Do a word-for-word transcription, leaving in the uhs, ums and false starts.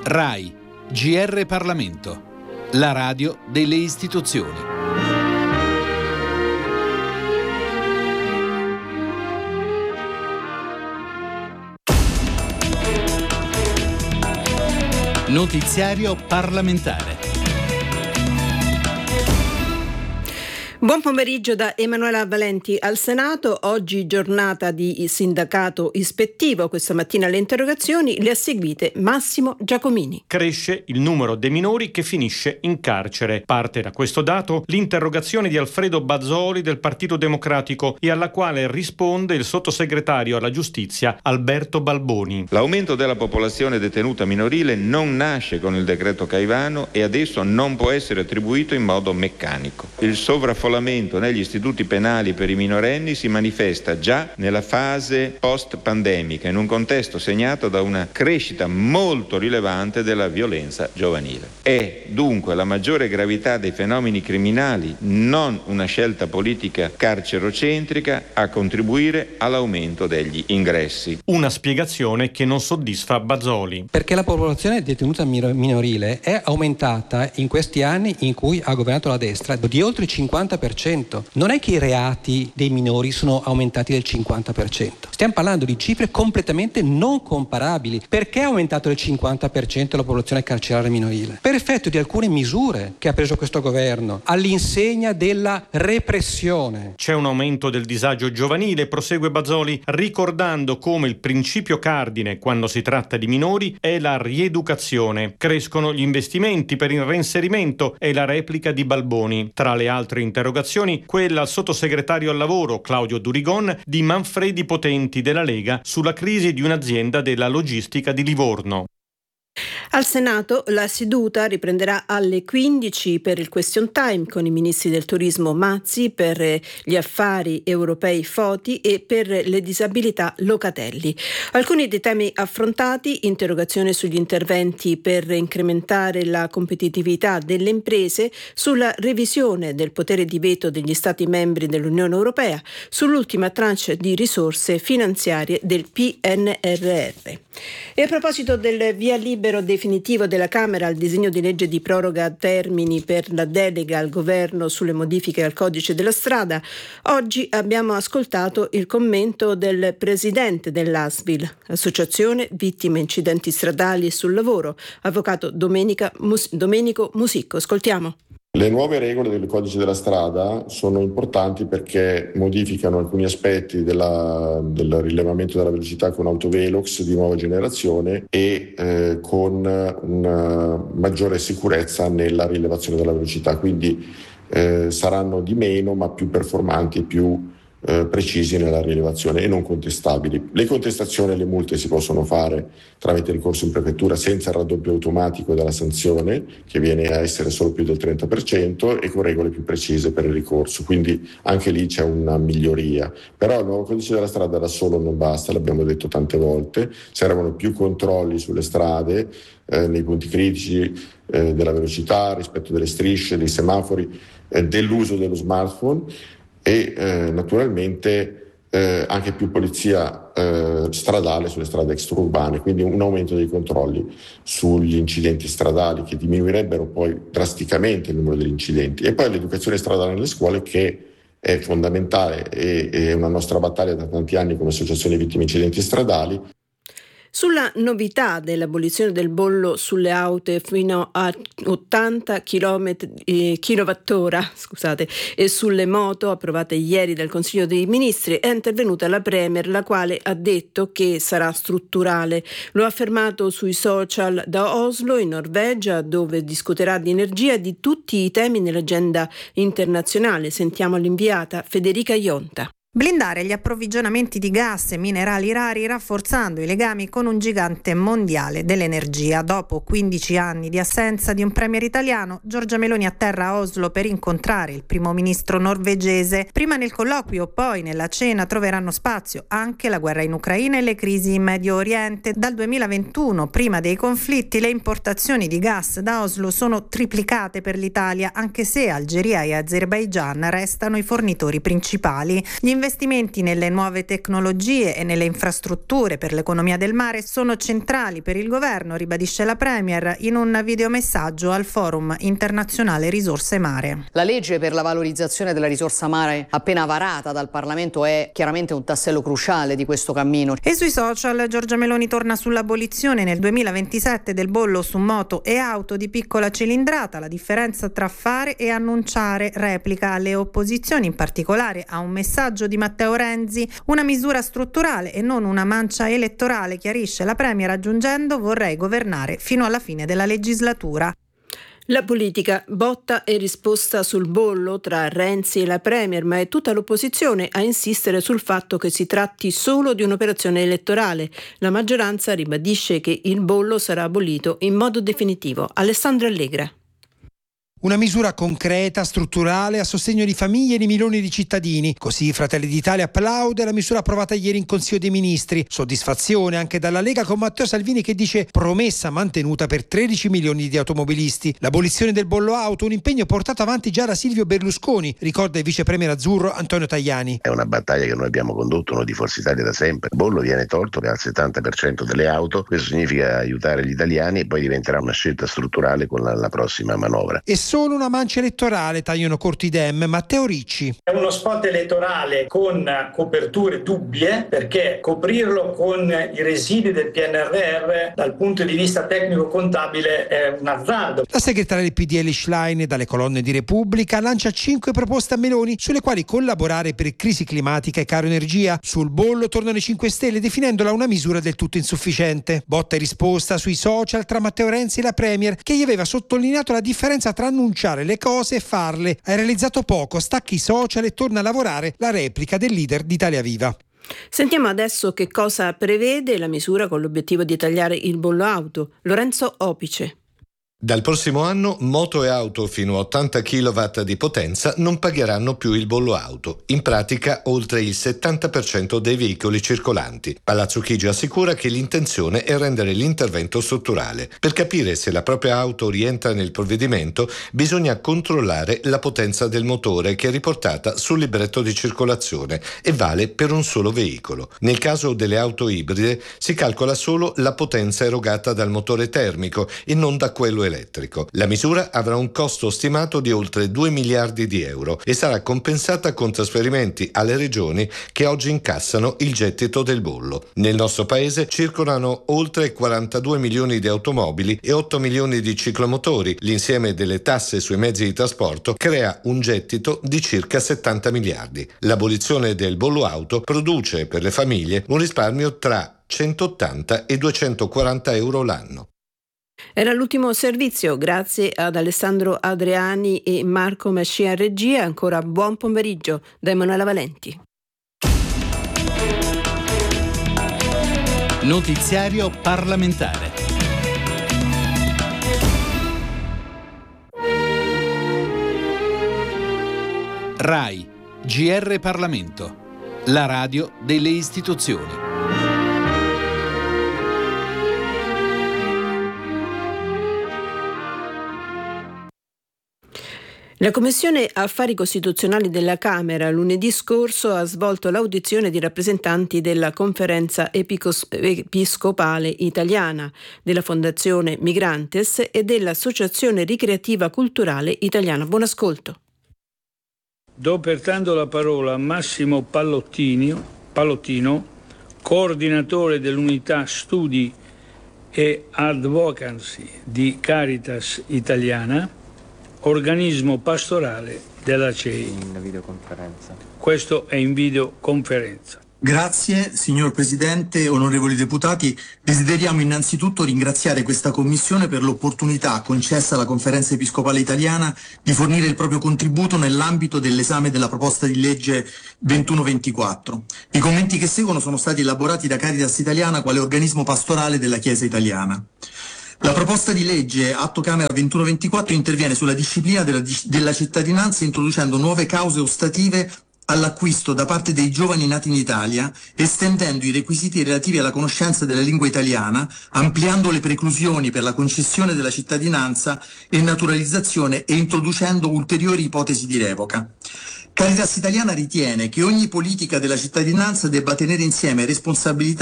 RAI, G R Parlamento, la radio delle istituzioni. Notiziario parlamentare. Buon pomeriggio da Emanuela Valenti al Senato. Oggi giornata di sindacato ispettivo. Questa mattina le interrogazioni le ha seguite Massimo Giacomini. Cresce il numero dei minori che finisce in carcere. Parte da questo dato l'interrogazione di Alfredo Bazoli del Partito Democratico e alla quale risponde il sottosegretario alla giustizia Alberto Balboni. L'aumento della popolazione detenuta minorile non nasce con il decreto Caivano e adesso non può essere attribuito in modo meccanico. Il sovraffollamento negli istituti penali per i minorenni si manifesta già nella fase post-pandemica, in un contesto segnato da una crescita molto rilevante della violenza giovanile. È dunque la maggiore gravità dei fenomeni criminali, non una scelta politica carcerocentrica, a contribuire all'aumento degli ingressi. Una spiegazione che non soddisfa Bazoli. Perché la popolazione detenuta minorile è aumentata in questi anni in cui ha governato la destra di oltre il cinquanta per cento. Non è che i reati dei minori sono aumentati del cinquanta per cento. Stiamo parlando di cifre completamente non comparabili. Perché è aumentato del cinquanta per cento la popolazione carceraria minorile? Per effetto di alcune misure che ha preso questo governo, all'insegna della repressione. C'è un aumento del disagio giovanile, prosegue Bazoli, ricordando come il principio cardine quando si tratta di minori è la rieducazione. Crescono gli investimenti per il reinserimento e la replica di Balboni. Tra le altre interrogazioni, quella al sottosegretario al lavoro Claudio Durigon di Manfredi Potenti della Lega sulla crisi di un'azienda della logistica di Livorno. Al Senato la seduta riprenderà alle quindici per il question time con i ministri del turismo Mazzi, per gli affari europei Foti e per le disabilità Locatelli. Alcuni dei temi affrontati: interrogazione sugli interventi per incrementare la competitività delle imprese, sulla revisione del potere di veto degli Stati membri dell'Unione Europea, sull'ultima tranche di risorse finanziarie del P N R R. E a proposito del via libero definitivo della Camera al disegno di legge di proroga termini per la delega al governo sulle modifiche al codice della strada, oggi abbiamo ascoltato il commento del presidente dell'A S V I L, Associazione Vittime Incidenti Stradali e sul Lavoro, avvocato Domenica Mus- Domenico Musicco. Ascoltiamo. Le nuove regole del codice della strada sono importanti perché modificano alcuni aspetti della, del rilevamento della velocità con autovelox di nuova generazione e eh, con una maggiore sicurezza nella rilevazione della velocità, quindi eh, saranno di meno ma più performanti e più eh, precisi nella rilevazione e non contestabili. Le contestazioni e le multe si possono fare tramite ricorso in prefettura senza il raddoppio automatico della sanzione, che viene a essere solo più del trenta per cento, e con regole più precise per il ricorso, quindi anche lì c'è una miglioria. Però il nuovo codice della strada da solo non basta, l'abbiamo detto tante volte, servono più controlli sulle strade, eh, nei punti critici eh, della velocità, rispetto delle strisce, dei semafori, eh, dell'uso dello smartphone e eh, naturalmente Eh, anche più polizia eh, stradale sulle strade extraurbane, quindi un aumento dei controlli sugli incidenti stradali che diminuirebbero poi drasticamente il numero degli incidenti, e poi l'educazione stradale nelle scuole, che è fondamentale e è una nostra battaglia da tanti anni come associazione vittime incidenti stradali. Sulla novità dell'abolizione del bollo sulle auto fino a ottanta chilometri, eh, kilowattora scusate, e sulle moto, approvate ieri dal Consiglio dei Ministri, è intervenuta la Premier, la quale ha detto che sarà strutturale. Lo ha affermato sui social da Oslo, in Norvegia, dove discuterà di energia e di tutti i temi nell'agenda internazionale. Sentiamo l'inviata Federica Ionta. Blindare gli approvvigionamenti di gas e minerali rari, rafforzando i legami con un gigante mondiale dell'energia. Dopo quindici anni di assenza di un premier italiano, Giorgia Meloni atterra a Oslo per incontrare il primo ministro norvegese. Prima nel colloquio, poi nella cena troveranno spazio anche la guerra in Ucraina e le crisi in Medio Oriente. Dal duemilaventuno, prima dei conflitti, le importazioni di gas da Oslo sono triplicate per l'Italia, anche se Algeria e Azerbaigian restano i fornitori principali. Gli investimenti nelle nuove tecnologie e nelle infrastrutture per l'economia del mare sono centrali per il governo, ribadisce la Premier in un videomessaggio al Forum internazionale Risorse Mare. La legge per la valorizzazione della risorsa mare appena varata dal Parlamento è chiaramente un tassello cruciale di questo cammino. E sui social Giorgia Meloni torna sull'abolizione nel duemilaventisette del bollo su moto e auto di piccola cilindrata. La differenza tra fare e annunciare, replica alle opposizioni, in particolare a un messaggio di Matteo Renzi, una misura strutturale e non una mancia elettorale, chiarisce la Premier aggiungendo: vorrei governare fino alla fine della legislatura. La politica, botta e risposta sul bollo tra Renzi e la Premier, ma è tutta l'opposizione a insistere sul fatto che si tratti solo di un'operazione elettorale. La maggioranza ribadisce che il bollo sarà abolito in modo definitivo. Alessandra Allegra. Una misura concreta, strutturale, a sostegno di famiglie e di milioni di cittadini. Così Fratelli d'Italia applaude la misura approvata ieri in Consiglio dei Ministri. Soddisfazione anche dalla Lega con Matteo Salvini che dice promessa mantenuta per tredici milioni di automobilisti. L'abolizione del bollo auto, un impegno portato avanti già da Silvio Berlusconi, ricorda il vice premier azzurro Antonio Tajani. È una battaglia che noi abbiamo condotto, noi di Forza Italia da sempre. Il bollo viene tolto al settanta per cento delle auto, questo significa aiutare gli italiani e poi diventerà una scelta strutturale con la, la prossima manovra. E solo una mancia elettorale, tagliano corti Dem. Matteo Ricci. È uno spot elettorale con coperture dubbie, perché coprirlo con i residui del P N R R dal punto di vista tecnico-contabile è un azzardo. La segretaria del P D L Schlein, dalle colonne di Repubblica, lancia cinque proposte a Meloni sulle quali collaborare per crisi climatica e caro energia. Sul bollo tornano i cinque Stelle definendola una misura del tutto insufficiente. Botta e risposta sui social tra Matteo Renzi e la Premier, che gli aveva sottolineato la differenza tra annunciare le cose e farle. Hai realizzato poco, stacchi i social e torna a lavorare, la replica del leader di Italia Viva. Sentiamo adesso che cosa prevede la misura con l'obiettivo di tagliare il bollo auto. Lorenzo Opice. Dal prossimo anno moto e auto fino a ottanta chilowatt di potenza non pagheranno più il bollo auto, in pratica oltre il settanta per cento dei veicoli circolanti. Palazzo Chigi assicura che l'intenzione è rendere l'intervento strutturale. Per capire se la propria auto rientra nel provvedimento bisogna controllare la potenza del motore che è riportata sul libretto di circolazione e vale per un solo veicolo. Nel caso delle auto ibride si calcola solo la potenza erogata dal motore termico e non da quello elettrico. La misura avrà un costo stimato di oltre due miliardi di euro e sarà compensata con trasferimenti alle regioni che oggi incassano il gettito del bollo. Nel nostro paese circolano oltre quarantadue milioni di automobili e otto milioni di ciclomotori. L'insieme delle tasse sui mezzi di trasporto crea un gettito di circa settanta miliardi. L'abolizione del bollo auto produce per le famiglie un risparmio tra centottanta e duecentoquaranta euro l'anno. Era l'ultimo servizio, grazie ad Alessandro Adriani e Marco Mascia in regia. Ancora buon pomeriggio da Emanuela Valenti. Notiziario parlamentare. RAI, G R Parlamento, la radio delle istituzioni. La Commissione Affari Costituzionali della Camera lunedì scorso ha svolto l'audizione di rappresentanti della Conferenza Epicos- Episcopale Italiana, della Fondazione Migrantes e dell'Associazione Ricreativa Culturale Italiana. Buon ascolto. Do pertanto la parola a Massimo Pallottino, Pallottino, coordinatore dell'unità studi e advocacy di Caritas Italiana, organismo pastorale della C E I. In videoconferenza. Questo è in videoconferenza. Grazie, signor Presidente, onorevoli deputati. Desideriamo innanzitutto ringraziare questa Commissione per l'opportunità concessa alla Conferenza Episcopale Italiana di fornire il proprio contributo nell'ambito dell'esame della proposta di legge ventuno ventiquattro. I commenti che seguono sono stati elaborati da Caritas Italiana quale organismo pastorale della Chiesa italiana. La proposta di legge Atto Camera ventuno ventiquattro interviene sulla disciplina della, della cittadinanza introducendo nuove cause ostative all'acquisto da parte dei giovani nati in Italia, estendendo i requisiti relativi alla conoscenza della lingua italiana, ampliando le preclusioni per la concessione della cittadinanza e naturalizzazione e introducendo ulteriori ipotesi di revoca. Caritas Italiana ritiene che ogni politica della cittadinanza debba tenere insieme responsabilità